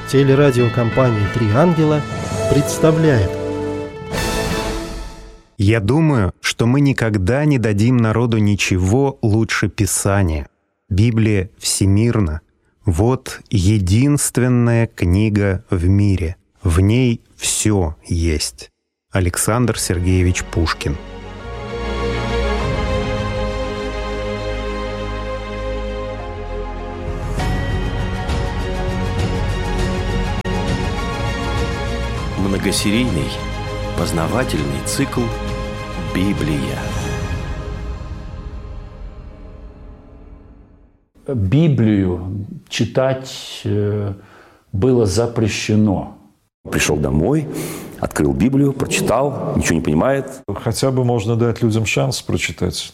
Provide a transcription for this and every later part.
Телерадиокомпания «Три ангела» представляет. Я думаю, что мы никогда не дадим народу ничего лучше Писания. Библия всемирна. Вот единственная книга в мире. В ней все есть. Александр Сергеевич Пушкин. Многосерийный познавательный цикл «Библия». Библию читать было запрещено. Пришел домой, открыл Библию, прочитал, ничего не понимает. Хотя бы можно дать людям шанс прочитать.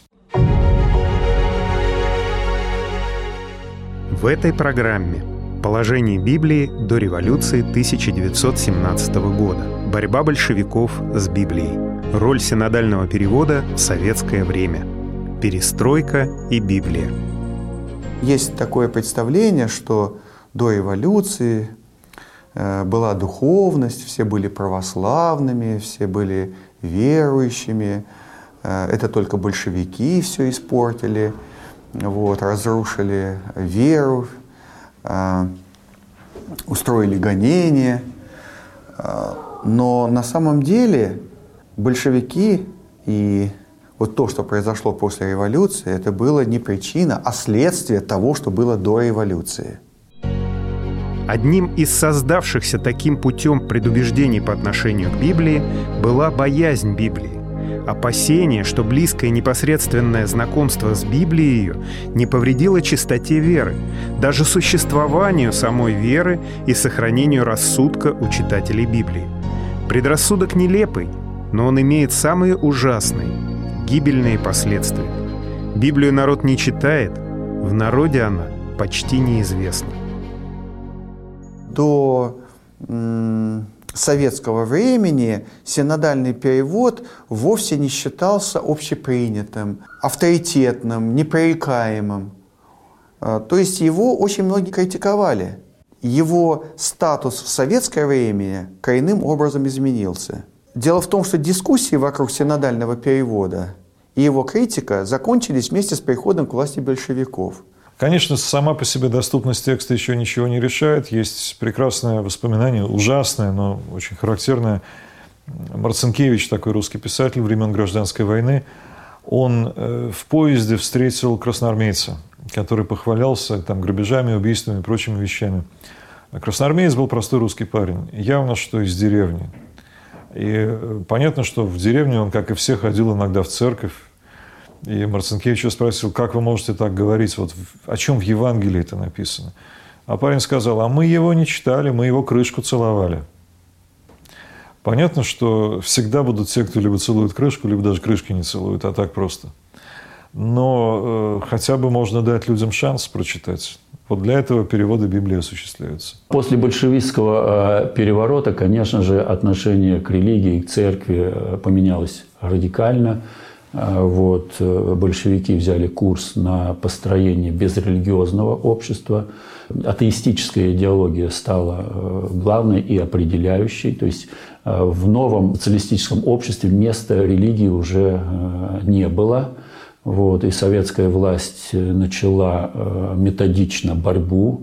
В этой программе положение Библии до революции 1917 года. Борьба большевиков с Библией. Роль синодального перевода в советское время. Перестройка и Библия. Есть такое представление, что до революции была духовность, все были православными, все были верующими. Это только большевики все испортили, разрушили веру, устроили гонения. Но на самом деле большевики и вот то, что произошло после революции, это было не причина, а следствие того, что было до революции. Одним из создавшихся таким путем предубеждений по отношению к Библии была боязнь Библии. Опасение, что близкое непосредственное знакомство с Библией ее не повредило чистоте веры, даже существованию самой веры и сохранению рассудка у читателей Библии. Предрассудок нелепый, но он имеет самые ужасные, гибельные последствия. Библию народ не читает, в народе она почти неизвестна. До советского времени синодальный перевод вовсе не считался общепринятым, авторитетным, непререкаемым. То есть его очень многие критиковали. Его статус в советское время коренным образом изменился. Дело в том, что дискуссии вокруг синодального перевода и его критика закончились вместе с приходом к власти большевиков. Конечно, сама по себе доступность текста еще ничего не решает. Есть прекрасное воспоминание, ужасное, но очень характерное. Марцинкевич, такой русский писатель времен Гражданской войны, он в поезде встретил красноармейца, который похвалялся грабежами, убийствами и прочими вещами. А красноармеец был простой русский парень, явно, что из деревни. И понятно, что в деревне он, как и все, ходил иногда в церковь. И Марцинкевич спросил, как вы можете так говорить, о чем в Евангелии это написано? А парень сказал, а мы его не читали, мы его крышку целовали. Понятно, что всегда будут те, кто либо целует крышку, либо даже крышки не целуют, а так просто. Но хотя бы можно дать людям шанс прочитать. Вот для этого переводы Библии осуществляются. После большевистского переворота, конечно же, отношение к религии, к церкви поменялось радикально. Большевики взяли курс на построение безрелигиозного общества. Атеистическая идеология стала главной и определяющей. То есть в новом социалистическом обществе места религии уже не было. И советская власть начала методично борьбу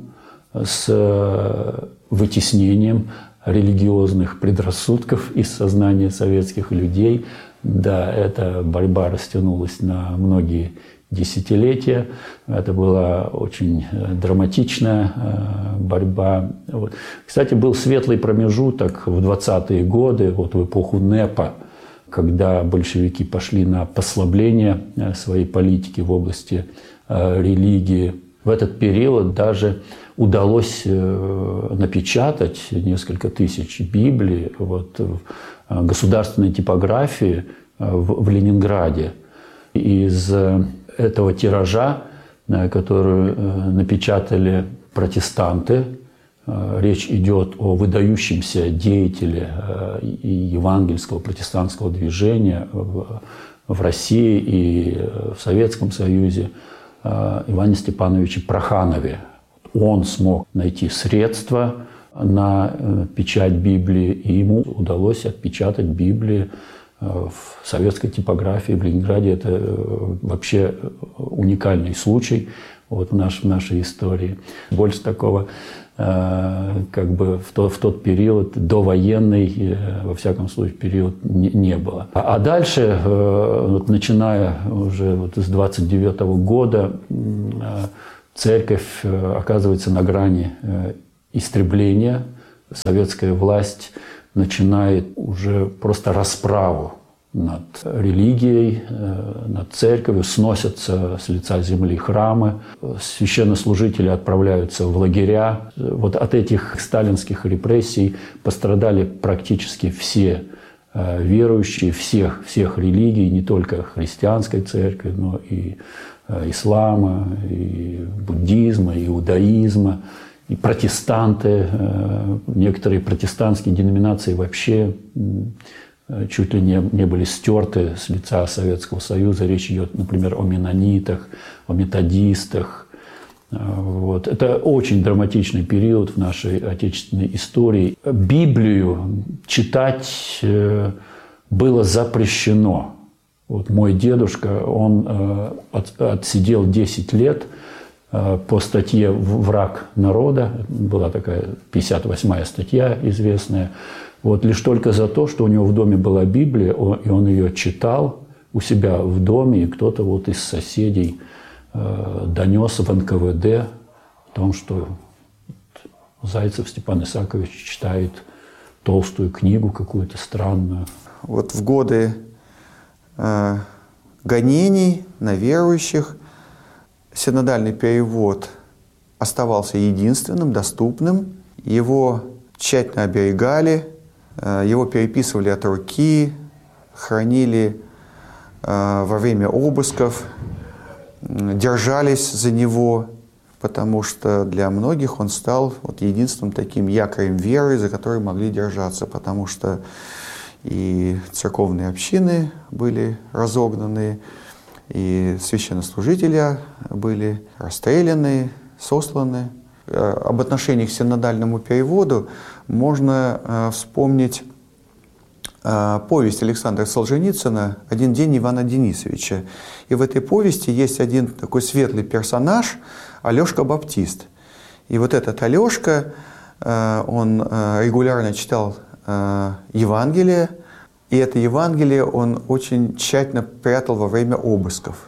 с вытеснением религиозных предрассудков из сознания советских людей. Да, эта борьба растянулась на многие десятилетия. Это была очень драматичная борьба. Кстати, был светлый промежуток в 20-е годы, в эпоху НЭПа, когда большевики пошли на послабление своей политики в области религии. В этот период даже удалось напечатать несколько тысяч Библий в государственной типографии в Ленинграде. Из этого тиража, который напечатали протестанты, речь идет о выдающемся деятеле евангельского протестантского движения в России и в Советском Союзе, Иване Степановиче Проханове. Он смог найти средства на печать Библии, и ему удалось отпечатать Библию в советской типографии в Ленинграде. Это вообще уникальный случай в нашей истории. Больше такого в тот период, довоенный, во всяком случае, период не было. А дальше, начиная уже с 29 года, церковь оказывается на грани истребления. Советская власть начинает уже просто расправу над религией, над церковью, сносятся с лица земли храмы, священнослужители отправляются в лагеря. Вот от этих сталинских репрессий пострадали практически все верующие всех религий, не только христианской церкви, но и ислама, и буддизма, и иудаизма, и протестанты. Некоторые протестантские деноминации вообще чуть ли не были стерты с лица Советского Союза. Речь идет, например, о менонитах, о методистах. Вот. Это очень драматичный период в нашей отечественной истории. Библию читать было запрещено. Вот мой дедушка, он отсидел 10 лет по статье «Враг народа». Была такая 58-я статья известная. Вот лишь только за то, что у него в доме была Библия, и он ее читал у себя в доме, и кто-то вот из соседей донес в НКВД о том, что Зайцев Степан Исаакович читает толстую книгу какую-то странную. Вот в годы гонений на верующих синодальный перевод оставался единственным, доступным. Его тщательно оберегали, его переписывали от руки, хранили во время обысков, держались за него, потому что для многих он стал единственным таким якорем веры, за который могли держаться, потому что и церковные общины были разогнаны, и священнослужители были расстреляны, сосланы. Об отношении к синодальному переводу можно вспомнить повесть Александра Солженицына «Один день Ивана Денисовича». И в этой повести есть один такой светлый персонаж – Алешка Баптист. И вот этот Алешка, он регулярно читал Евангелие, и это Евангелие он очень тщательно прятал во время обысков.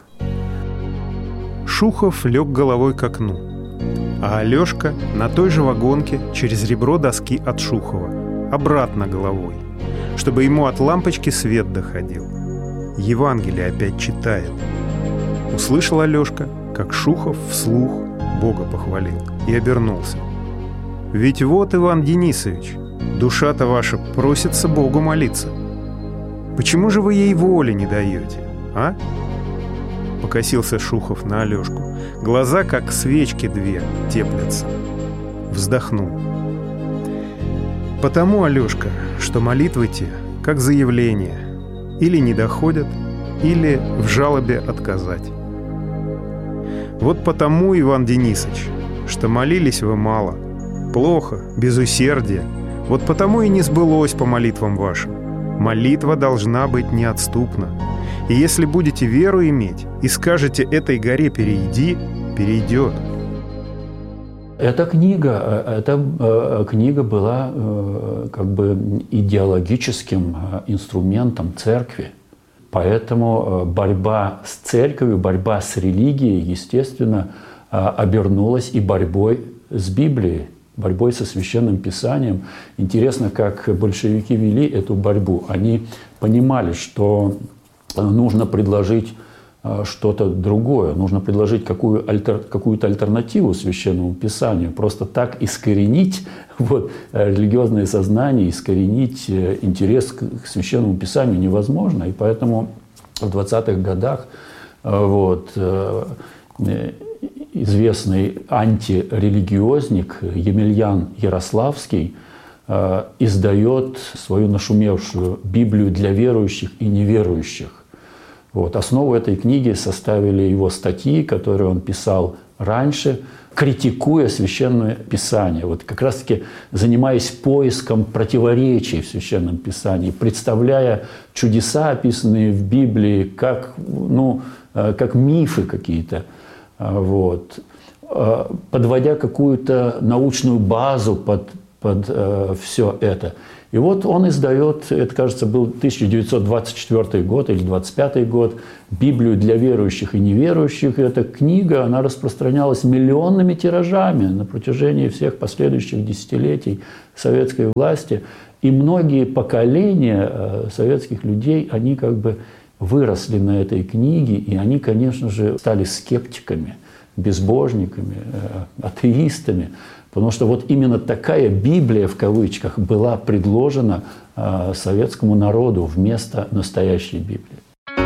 Шухов лег головой к окну, а Алешка на той же вагонке через ребро доски от Шухова, обратно головой, чтобы ему от лампочки свет доходил. Евангелие опять читает. Услышал Алешка, как Шухов вслух Бога похвалил, и обернулся. «Ведь вот, Иван Денисович, душа-то ваша просится Богу молиться. Почему же вы ей воли не даете, а?» Покосился Шухов на Алешку. Глаза, как свечки две, теплятся. Вздохнул. «Потому, Алешка, что молитвы те, как заявление, или не доходят, или в жалобе отказать. Вот потому, Иван Денисович, что молились вы мало, плохо, без усердия, вот потому и не сбылось по молитвам вашим. Молитва должна быть неотступна. И если будете веру иметь и скажете этой горе «перейди», перейдет». Эта книга была идеологическим инструментом церкви. Поэтому борьба с церковью, борьба с религией, естественно, обернулась и борьбой с Библией, борьбой со Священным Писанием. Интересно, как большевики вели эту борьбу. Они понимали, что нужно предложить что-то другое, нужно предложить какую-то альтернативу Священному Писанию. Просто так искоренить религиозное сознание, искоренить интерес к Священному Писанию невозможно. И поэтому в 20-х годах известный антирелигиозник Емельян Ярославский издает свою нашумевшую Библию для верующих и неверующих. Основу этой книги составили его статьи, которые он писал раньше, критикуя Священное Писание, вот как раз-таки занимаясь поиском противоречий в Священном Писании, представляя чудеса, описанные в Библии, как мифы какие-то, вот, подводя какую-то научную базу под все это. И вот он издает, это, кажется, был 1924 год или 1925 год, «Библию для верующих и неверующих». И эта книга, она распространялась миллионными тиражами на протяжении всех последующих десятилетий советской власти. И многие поколения советских людей, они как бы выросли на этой книге, и они, конечно же, стали скептиками, безбожниками, атеистами. Потому что вот именно такая «Библия» в кавычках была предложена советскому народу вместо настоящей Библии.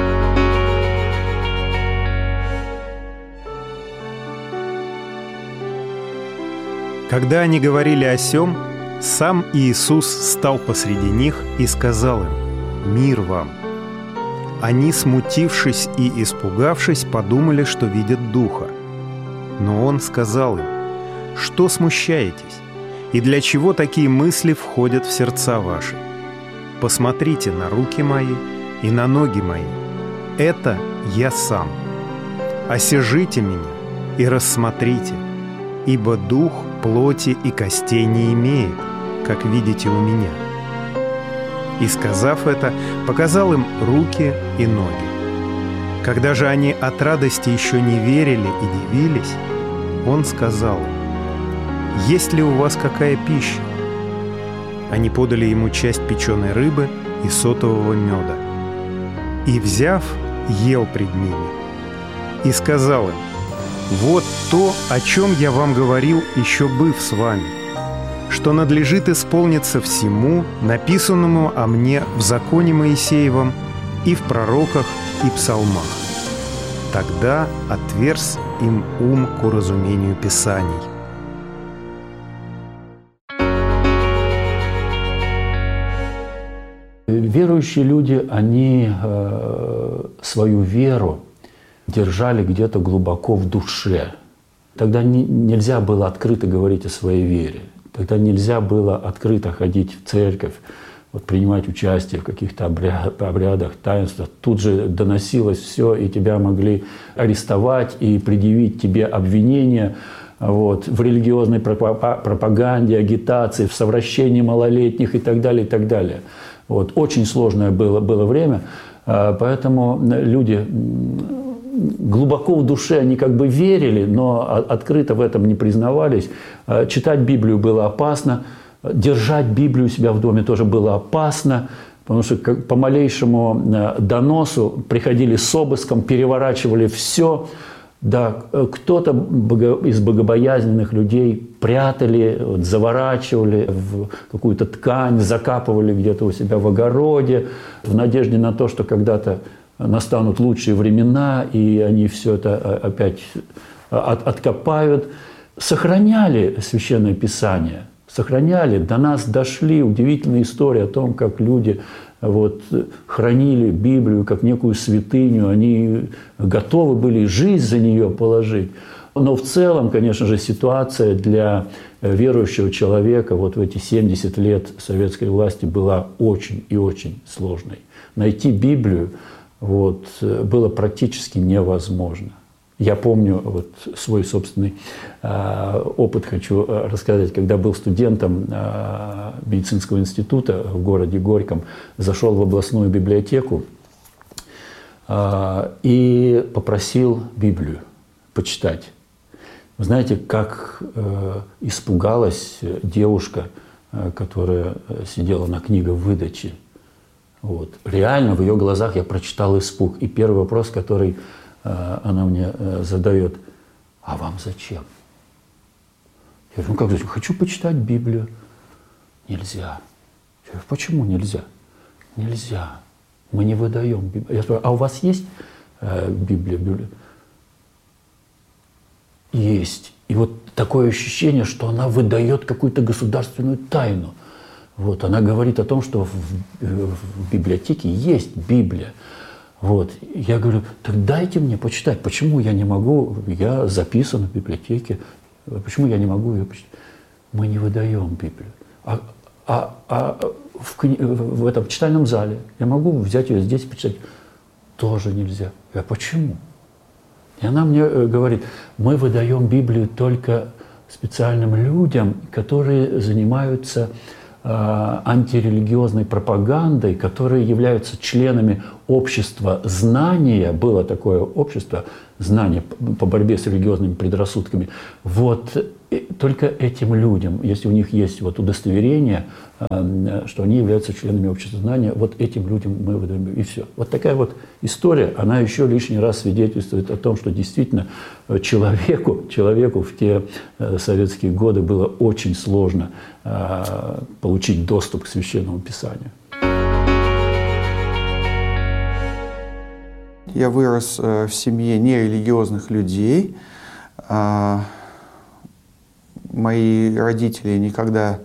Когда они говорили о сем, сам Иисус стал посреди них и сказал им: «Мир вам». Они, смутившись и испугавшись, подумали, что видят Духа. Но Он сказал им: «Что смущаетесь? И для чего такие мысли входят в сердца ваши? Посмотрите на руки мои и на ноги мои. Это я сам. Осяжите меня и рассмотрите, ибо дух плоти и костей не имеет, как видите у меня». И, сказав это, показал им руки и ноги. Когда же они от радости еще не верили и дивились, Он сказал им: «Есть ли у вас какая пища?» Они подали Ему часть печеной рыбы и сотового меда. И, взяв, ел пред ними. И сказал им: «Вот то, о чем я вам говорил, еще быв с вами, что надлежит исполниться всему, написанному о мне в законе Моисеевом и в пророках и псалмах». Тогда отверз им ум к уразумению Писаний. Верующие люди, они свою веру держали где-то глубоко в душе. Тогда нельзя было открыто говорить о своей вере. Тогда нельзя было открыто ходить в церковь, вот, принимать участие в каких-то обрядах, таинствах. Тут же доносилось все, и тебя могли арестовать и предъявить тебе обвинения вот, в религиозной пропаганде, агитации, в совращении малолетних и так далее, и так далее. Вот. Очень сложное было время, поэтому люди глубоко в душе, они как бы верили, но открыто в этом не признавались. Читать Библию было опасно, держать Библию у себя в доме тоже было опасно, потому что по малейшему доносу приходили с обыском, переворачивали все. Да, кто-то из богобоязненных людей прятали, вот, заворачивали в какую-то ткань, закапывали где-то у себя в огороде, в надежде на то, что когда-то настанут лучшие времена, и они все это опять откопают. Сохраняли Священное Писание, сохраняли. До нас дошли удивительные истории о том, как люди вот, хранили Библию как некую святыню, они готовы были жизнь за нее положить. Но в целом, конечно же, ситуация для верующего человека вот в эти 70 лет советской власти была очень и очень сложной. Найти Библию вот, было практически невозможно. Я помню вот свой собственный опыт, хочу рассказать. Когда был студентом медицинского института в городе Горьком, зашел в областную библиотеку и попросил Библию почитать. Вы знаете, как испугалась девушка, которая сидела на книговыдаче. Вот. Реально в ее глазах я прочитал испуг. И первый вопрос, который она мне задает: «А вам зачем?» Я говорю: «Ну как зачем? Хочу почитать Библию». «Нельзя». Я говорю: «Почему нельзя?» «Нельзя. Мы не выдаем Библию». Я спрашиваю: «А у вас есть Библия?» Есть. И вот такое ощущение, что она выдает какую-то государственную тайну. Вот, она говорит о том, что в библиотеке есть Библия. Вот. Я говорю, так дайте мне почитать. Почему я не могу? Я записан в библиотеке. Почему я не могу ее почитать? Мы не выдаем Библию. В этом читальном зале я могу взять ее здесь и почитать? Тоже нельзя. Я почему? И она мне говорит, мы выдаем Библию только специальным людям, которые занимаются антирелигиозной пропагандой, которые являются членами общества знания. Было такое общество знания по борьбе с религиозными предрассудками. Вот только этим людям, если у них есть вот удостоверение, что они являются членами общества знания, вот этим людям мы выдаем, и все. Вот такая вот история, она еще лишний раз свидетельствует о том, что действительно человеку в те советские годы было очень сложно получить доступ к Священному Писанию. Я вырос в семье нерелигиозных людей. Мои родители никогда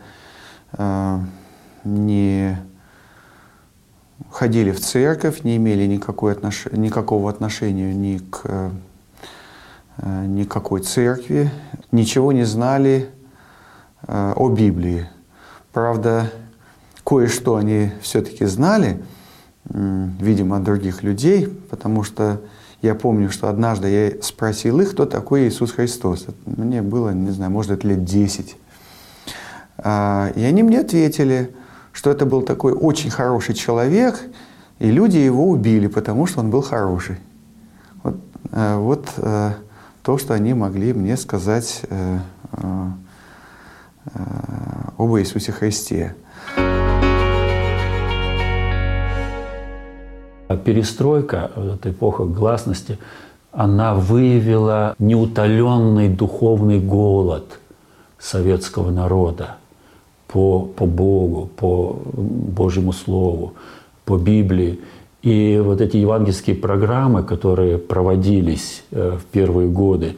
не ходили в церковь, не имели никакого отношения ни к никакой церкви, ничего не знали о Библии. Правда, кое-что они все-таки знали, видимо, от других людей, потому что я помню, что однажды я спросил их, кто такой Иисус Христос. Мне было, не знаю, может, лет 10. И они мне ответили, что это был такой очень хороший человек, и люди его убили, потому что он был хороший. Вот то, что они могли мне сказать об Иисусе Христе. Перестройка, эта эпоха гласности, она выявила неутоленный духовный голод советского народа по Богу, по Божьему Слову, по Библии. И вот эти евангельские программы, которые проводились в первые годы,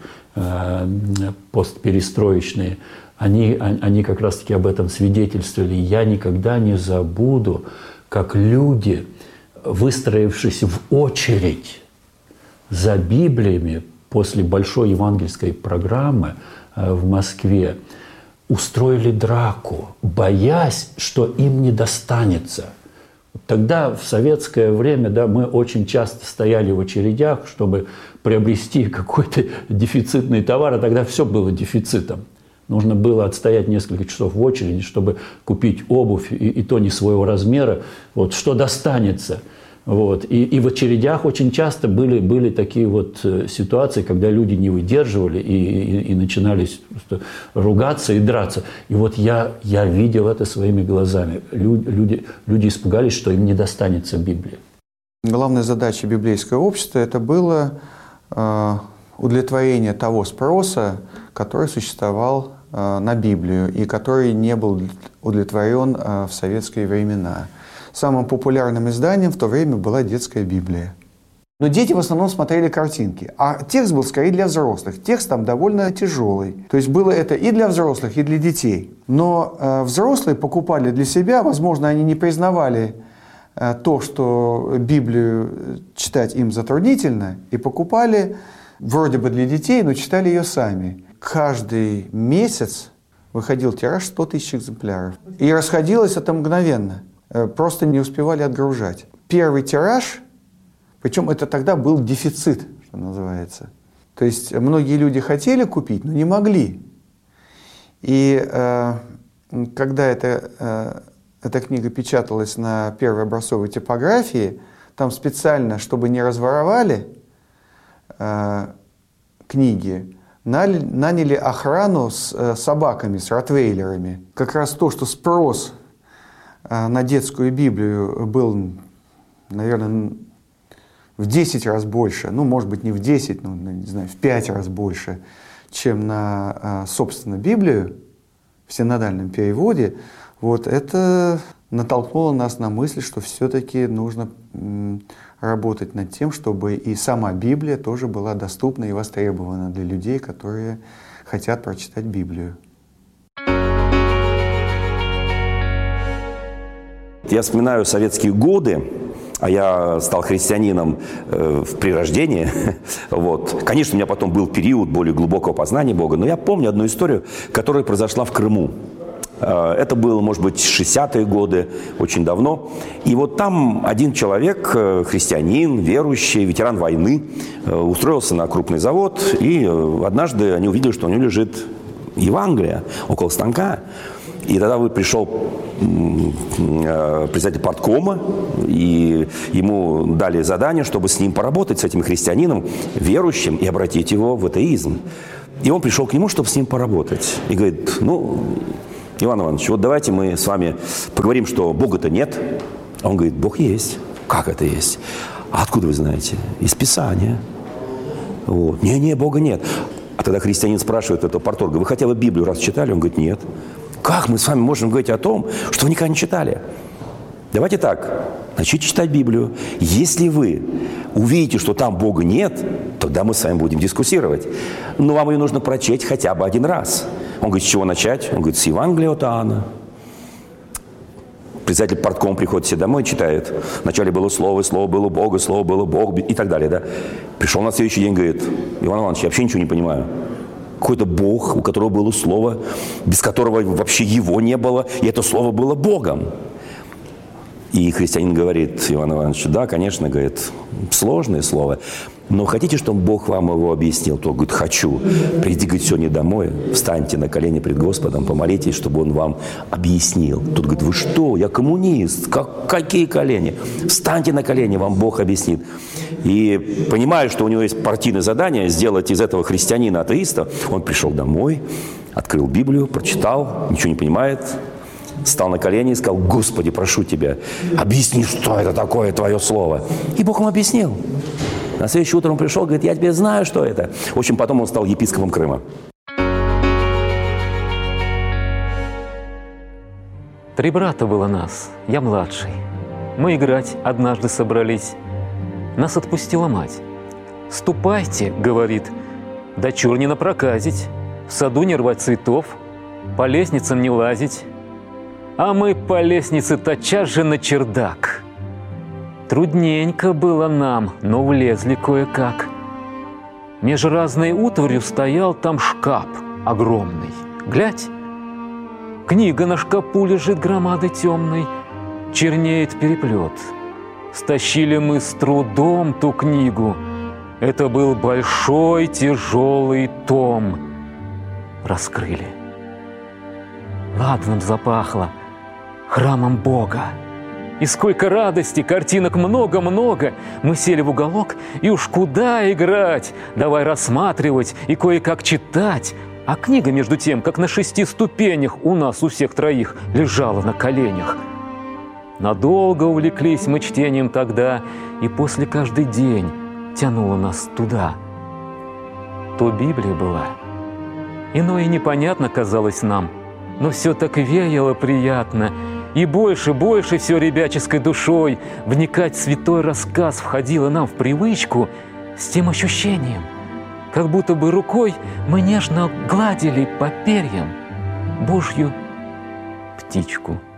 постперестроечные, они как раз-таки об этом свидетельствовали. Я никогда не забуду, как люди, выстроившись в очередь за Библиями после большой евангельской программы в Москве, устроили драку, боясь, что им не достанется. Тогда, в советское время, да, мы очень часто стояли в очередях, чтобы приобрести какой-то дефицитный товар, а тогда все было дефицитом. Нужно было отстоять несколько часов в очереди, чтобы купить обувь, и то не своего размера, вот, что достанется. Вот. И в очередях очень часто были такие вот ситуации, когда люди не выдерживали и начинали ругаться и драться. И вот я видел это своими глазами. Люди испугались, что им не достанется Библия. Главная задача библейского общества – это было удовлетворение того спроса, который существовал на Библию и который не был удовлетворен в советские времена. Самым популярным изданием в то время была детская Библия. Но дети в основном смотрели картинки, а текст был скорее для взрослых. Текст там довольно тяжелый. То есть было это и для взрослых, и для детей. Но взрослые покупали для себя, возможно, они не признавали то, что Библию читать им затруднительно, и покупали вроде бы для детей, но читали ее сами. Каждый месяц выходил тираж 100 тысяч экземпляров. И расходилось это мгновенно. Просто не успевали отгружать. Первый тираж, причем это тогда был дефицит, что называется. То есть многие люди хотели купить, но не могли. И когда эта книга печаталась на первой образцовой типографии, там специально, чтобы не разворовали книги, наняли охрану с собаками, с ротвейлерами. Как раз то, что спрос на детскую Библию был, наверное, в 10 раз больше, ну, может быть, не в 10, но, не знаю, в 5 раз больше, чем на, собственно, Библию в синодальном переводе, вот это натолкнуло нас на мысль, что все-таки нужно работать над тем, чтобы и сама Библия тоже была доступна и востребована для людей, которые хотят прочитать Библию. Я вспоминаю советские годы, а я стал христианином при рождении. Вот. Конечно, у меня потом был период более глубокого познания Бога, но я помню одну историю, которая произошла в Крыму. Это было, может быть, 60-е годы, очень давно. И вот там один человек, христианин, верующий, ветеран войны, устроился на крупный завод, и однажды они увидели, что у него лежит Евангелие около станка. И тогда пришел председатель парткома, и ему дали задание, чтобы с ним поработать, с этим христианином, верующим, и обратить его в атеизм. И он пришел к нему, чтобы с ним поработать. И говорит, Иван Иванович, вот давайте мы с вами поговорим, что Бога-то нет. А он говорит, Бог есть. Как это есть? А откуда вы знаете? Из Писания. Вот. Не, Бога нет. А тогда христианин спрашивает этого парторга, вы хотя бы Библию раз читали? Он говорит, нет. Как мы с вами можем говорить о том, что вы никогда не читали? Давайте так, начните читать Библию. Если вы увидите, что там Бога нет, тогда мы с вами будем дискуссировать. Но вам ее нужно прочесть хотя бы один раз. Он говорит, с чего начать? Он говорит, с Евангелия от Иоанна. Председатель парткома приходит себе домой и читает. Вначале было Слово, и Слово было Бога, Слово было Бог и так далее. Да? Пришел на следующий день, говорит, Иван Иванович, я вообще ничего не понимаю. Какой-то Бог, у которого было Слово, без которого вообще его не было, и это Слово было Богом. И христианин говорит, Иван Иванович, да, конечно, говорит, сложное слово, но хотите, чтобы Бог вам его объяснил? Тот говорит, хочу. Придите, говорит, сегодня домой, встаньте на колени пред Господом, помолитесь, чтобы Он вам объяснил. Тот говорит, вы что, я коммунист, какие колени? Встаньте на колени, вам Бог объяснит. И понимая, что у него есть партийное задание сделать из этого христианина атеиста, он пришел домой, открыл Библию, прочитал, ничего не понимает, встал на колени и сказал, Господи, прошу Тебя, объясни, что это такое Твое Слово. И Бог ему объяснил. На следующее утро он пришел, говорит, я теперь знаю, что это. В общем, потом он стал епископом Крыма. 3 брата было нас, я младший. Мы играть однажды собрались. Нас отпустила мать. «Ступайте, — говорит, — дочур не напроказить, в саду не рвать цветов, по лестницам не лазить». А мы по лестнице тотчас же на чердак. Трудненько было нам, но влезли кое-как. Меж разной утварью стоял там шкаф огромный. Глядь, книга на шкапу лежит громадой темной, чернеет переплет. Стащили мы с трудом ту книгу. Это был большой тяжелый том. Раскрыли. Ладаном запахло, храмом Бога. И сколько радости, картинок много-много. Мы сели в уголок, и уж куда играть? Давай рассматривать и кое-как читать. А книга, между тем, как на 6 ступенях у нас, у всех троих, лежала на коленях. Надолго увлеклись мы чтением тогда, и после каждый день тянуло нас туда. То Библия была. Иное непонятно казалось нам, но все так веяло приятно. И больше все ребяческой душой вникать в святой рассказ входило нам в привычку с тем ощущением, как будто бы рукой мы нежно гладили по перьям Божью птичку.